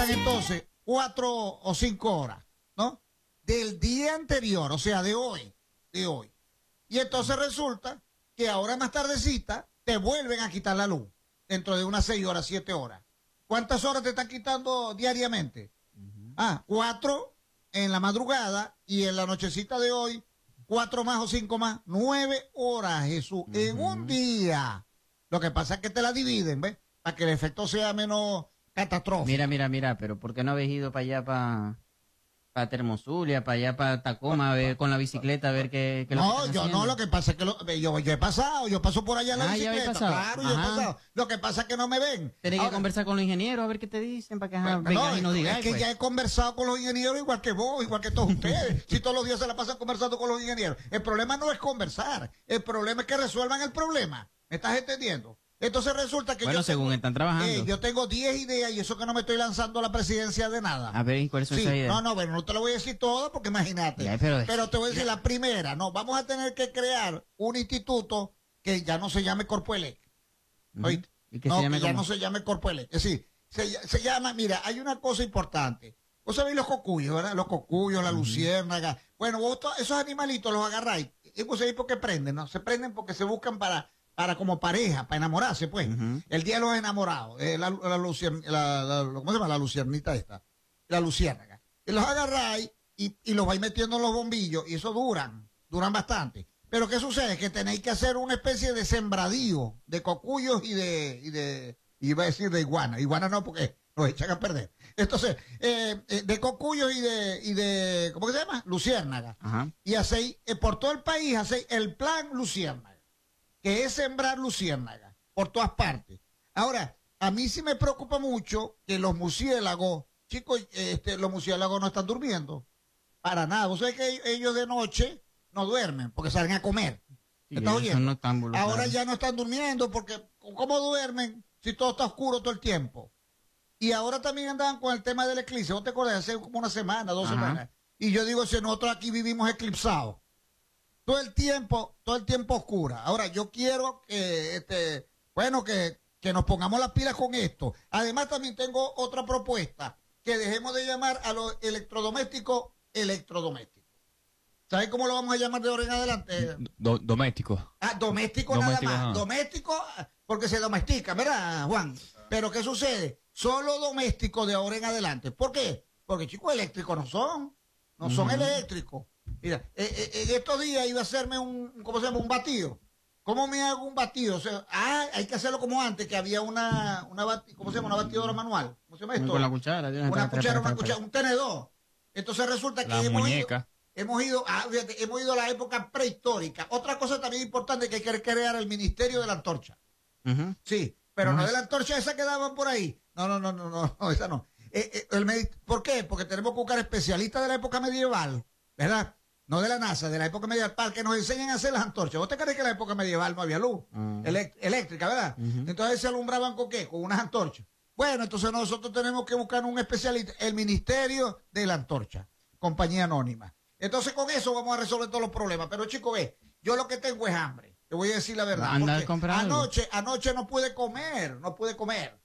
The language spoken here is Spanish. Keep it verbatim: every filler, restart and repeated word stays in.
quitan entonces cuatro o cinco horas, ¿no? Del día anterior, o sea, de hoy, de hoy. Y entonces resulta que ahora más tardecita te vuelven a quitar la luz, dentro de unas seis horas, siete horas. ¿Cuántas horas te están quitando diariamente? Uh-huh. Ah, cuatro en la madrugada y en la nochecita de hoy, cuatro más o cinco más, nueve horas, Jesús, uh-huh. en un día. Lo que pasa es que te la dividen, ¿ves? Para que el efecto sea menos catastrófico. Mira, mira, mira, pero ¿por qué no habéis ido para allá, para para Termozulia, para allá, para Tacoma, a ver con la bicicleta, a ver qué, qué no, lo que yo haciendo? no, lo que pasa es que lo, yo, yo he pasado, yo paso por allá en la ah, bicicleta, claro, Ajá. yo he pasado. Lo que pasa es que no me ven. Tenés que conversar con los ingenieros a ver qué te dicen, para que ajá, bueno, vengan no, y nos digan. Es que pues. ya he conversado con los ingenieros igual que vos, igual que todos ustedes. Si todos los días se la pasan conversando con los ingenieros. El problema no es conversar, el problema es que resuelvan el problema. ¿Me estás entendiendo? Entonces resulta que bueno, yo según tengo, están trabajando. Eh, yo tengo diez ideas y eso que no me estoy lanzando a la presidencia de nada. A ver, ¿cuáles son sí, esas ideas? No, no, bueno, no te lo voy a decir todo porque imagínate. Ya, pero, pero te voy a decir ya. La primera. No, vamos a tener que crear un instituto que ya no se llame Corpoelec. Uh-huh. ¿Oíste? ¿Y que no, se llame que ya cómo? no se llame Corpoelec. Es decir, se, se llama, mira, hay una cosa importante. Vos sabéis los cocuyos, ¿verdad? Los cocuyos, la uh-huh. luciérnaga. Bueno, vos to, esos animalitos los agarráis. Y vos sabéis por qué prenden, ¿no? Se prenden porque se buscan para... para como pareja, para enamorarse, pues. Uh-huh. El día de los enamorados, eh, la, la, lucier, la, la, ¿cómo se llama? La luciernita esta, la luciérnaga. Y los agarráis y, y los vais metiendo en los bombillos y eso duran, duran bastante. Pero ¿qué sucede? Que tenéis que hacer una especie de sembradío de cocuyos y de, y de, iba a decir de iguana, iguana no porque los echan a perder. Entonces, eh, de cocuyos y de, y de, ¿cómo que se llama? Luciérnaga. Uh-huh. Y hacéis, eh, por todo el país hacéis el plan luciérnaga, que es sembrar luciérnaga por todas partes. Ahora, a mí sí me preocupa mucho que los murciélagos, chicos, este, los murciélagos no están durmiendo. Para nada. Vos sabés que ellos de noche no duermen porque salen a comer. Sí, ¿estás oyendo? No ahora ya no están durmiendo porque, ¿cómo duermen si todo está oscuro todo el tiempo? Y ahora también andaban con el tema del eclipse. ¿Vos te acordás? Hace como una semana, dos Ajá. semanas. Y yo digo, si nosotros aquí vivimos eclipsados. Todo el tiempo, todo el tiempo oscura. Ahora, yo quiero que, este, bueno, que, que nos pongamos las pilas con esto. Además, también tengo otra propuesta, que dejemos de llamar a los electrodomésticos electrodomésticos. ¿Sabes cómo lo vamos a llamar de ahora en adelante? Do, doméstico. Ah, doméstico, doméstico nada más. No. Doméstico, porque se domestica, ¿verdad, Juan? Pero ¿qué sucede? Solo doméstico de ahora en adelante. ¿Por qué? Porque chicos eléctricos no son, no son uh-huh. eléctricos. Mira, eh, eh, en estos días iba a hacerme un, ¿cómo se llama? Un batido. ¿Cómo me hago un batido? O sea, ah, hay que hacerlo como antes, que había una, una bati, ¿cómo se llama? Una batidora manual. ¿Cómo se llama esto? Con la cuchara. Una cuchara, una cuchara, un tenedor. Entonces resulta que la hemos muñeca. ido, hemos ido, ah, fíjate, hemos ido a la época prehistórica. Otra cosa también importante que hay que crear el Ministerio de la Antorcha. Uh-huh. Sí, pero uh-huh. no de la antorcha esa que daban por ahí. No, no, no, no, no, no esa no. Eh, eh, el, ¿Por qué? Porque tenemos que buscar especialistas de la época medieval, ¿verdad? No de la NASA, de la época medieval, para que nos enseñen a hacer las antorchas. ¿Vos te crees que en la época medieval no había luz uh-huh. Elect- eléctrica, verdad? Uh-huh. Entonces se alumbraban con qué? Con unas antorchas. Bueno, entonces nosotros tenemos que buscar un especialista, el Ministerio de la Antorcha, compañía anónima. Entonces con eso vamos a resolver todos los problemas. Pero chicos, ve, yo lo que tengo es hambre. Te voy a decir la verdad. Anda porque a comprar anoche, anoche no pude comer, no pude comer.